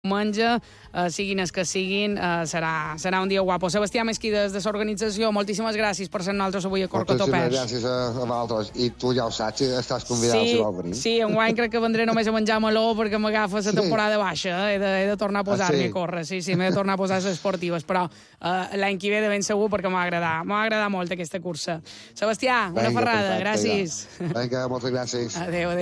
diumenge, siguin els que siguin, serà un dia guapo. Sebastià Mesquí, des de l'organització, moltíssimes gràcies per ser nosaltres avui a Corcotopers. Moltíssimes gràcies a vosaltres. I tu ja ho saps, estàs convidat si vols venir. Sí, enguany crec que vendré només a menjar meló perquè m'agafa la temporada baixa. He de tornar a posar-me a córrer. Sí, m'he de tornar a posar les esportives, però l'any que ve de ben segur perquè m'ha agradat molt aquesta cursa. Sebastià, una ferrada, gràcies. Vinga, moltes gràcies. Adéu.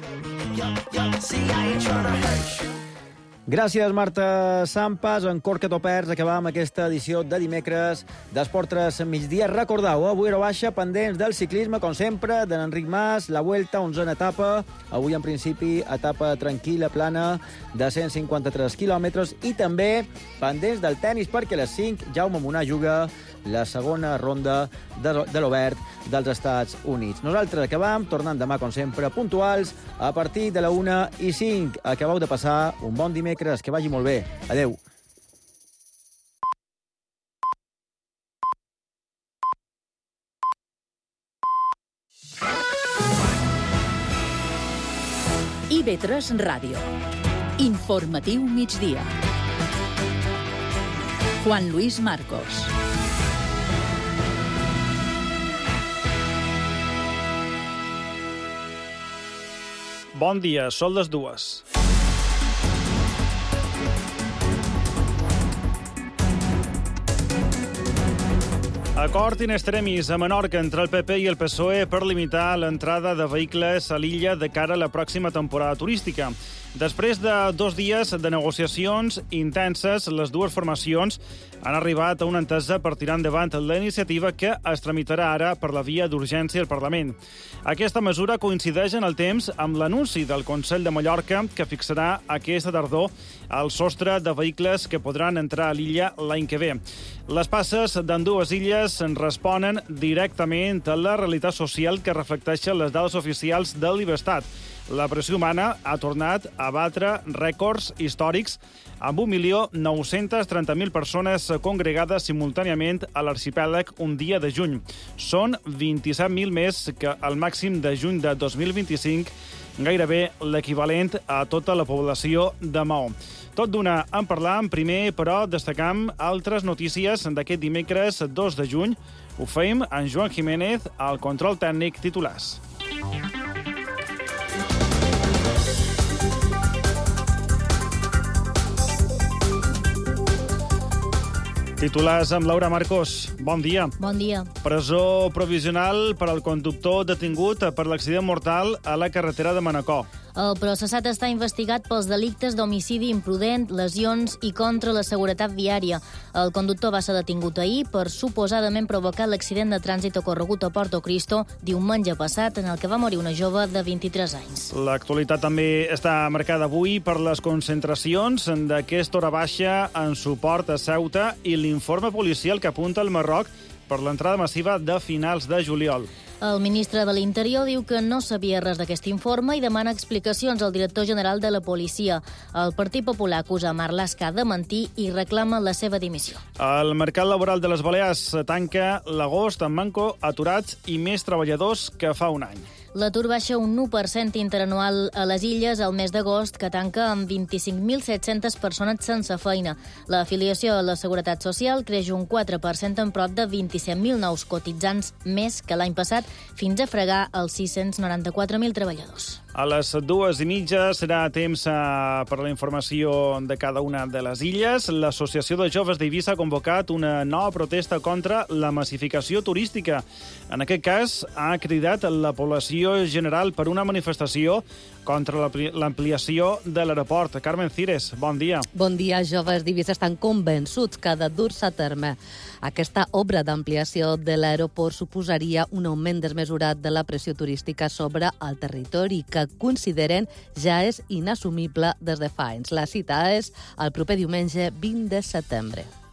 Gràcies, Marta Sampas. En Corcotopers acabam aquesta edició de dimecres d'Esport 3 migdia. Recordeu, avui hora baixa, pendents del ciclisme, com sempre, de l'Enric Mas, la Vuelta, 11a etapa. Avui, en principi, etapa tranquil·la, plana, de 153 quilòmetres. I també pendents del tennis, perquè a les 5 Jaume Munà juga la segona ronda de l'Obert dels Estats Units. Nosaltres acabam tornant demà, com sempre, puntuals, a partir de la 1:05. Acabeu de passar un bon dimecres, que vagi molt bé. Adeu. IB3 Ràdio. Informatiu migdia. Juan Luis Marcos. Bon dia, són les 2. Acord in extremis a Menorca entre el PP i el PSOE per limitar l'entrada de vehicles a l'illa de cara a la pròxima temporada turística. Després de 2 dies de negociacions intenses, les dues formacions han arribat a una entesa per tirar endavant la iniciativa que es tramitarà ara per la via d'urgència al Parlament. Aquesta mesura coincideix en el temps amb l'anunci del Consell de Mallorca que fixarà aquesta tardor el sostre de vehicles que podran entrar a l'illa l'any que ve. Les passes d'ambdues illes responen directament a la realitat social que reflecteixen les dades oficials de l'Ibestat. La pressió humana ha tornat a batre rècords històrics amb 1.930.000 persones congregades simultàniament a l'arxipèlag un dia de juny. Són 27.000 més que el màxim de juny de 2025, gairebé l'equivalent a tota la població de Maó. Tot d'una en parlam, primer, però, destacam altres notícies d'aquest dimecres 2 de juny. Ho feim amb Joan Jiménez, al control tècnic titulars. Titulars amb Laura Marcos. Bon dia. Bon dia. Presó provisional per al conductor detingut per l'accident mortal a la carretera de Manacor. El processat està investigat pels delictes d'homicidi imprudent, lesions i contra la seguretat viària. El conductor va ser detingut ahir per suposadament provocar l'accident de trànsit ocorregut a Porto Cristo diumenge passat, en el que va morir una jove de 23 anys. L'actualitat també està marcada avui per les concentracions d'aquesta hora baixa en suport a Ceuta i l'informe policial que apunta al Marroc per l'entrada massiva de finals de juliol. El ministre de l'Interior diu que no sabia res d'aquest informe i demana explicacions al director general de la policia. El Partit Popular acusa Marlaska de mentir i reclama la seva dimissió. El mercat laboral de les Balears tanca l'agost amb manco, aturats i més treballadors que fa un any. L'atur baixa un 1% interanual a les illes al mes d'agost, que tanca amb 25.700 persones sense feina. L'afiliació a la Seguretat Social creix un 4% en prop de 27.000 nous cotitzants més que l'any passat, fins a fregar els 694.000 treballadors. A les 2:30 serà temps per la informació de cada una de les illes. L'Associació de Joves d'Eivissa ha convocat una nova protesta contra la massificació turística. En aquest cas, ha cridat la població general per una manifestació contra l'ampliació de l'aeroport. Carmen Cires, bon dia. Bon dia. Joves d'Eivissa estan convençuts que ha de dur-se a terme. Aquesta obra d'ampliació de l'aeroport suposaria un augment desmesurat de la pressió turística sobre el territori, que consideren ja és inassumible des de fa anys. La cita és el proper diumenge 20 de setembre.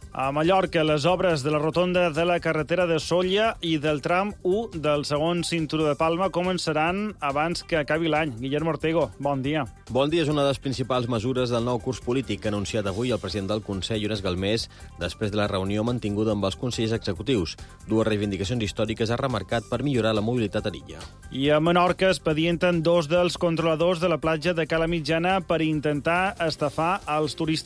A Mallorca, les obres de la rotonda de la carretera de Sóller i del tram 1 del segon cinturó de Palma començaran abans que acabi l'any. Guillermo Ortego, bon dia. Bon dia. És una de les principals mesures del nou curs polític que ha anunciat avui el president del Consell, Llorenç Galmés, després de la reunió mantinguda amb els consellers executius. Dues reivindicacions històriques ha remarcat per millorar la mobilitat a l'illa. I a Menorca expedienten dos dels controladors de la platja de Cala Mitjana per intentar estafar els turistes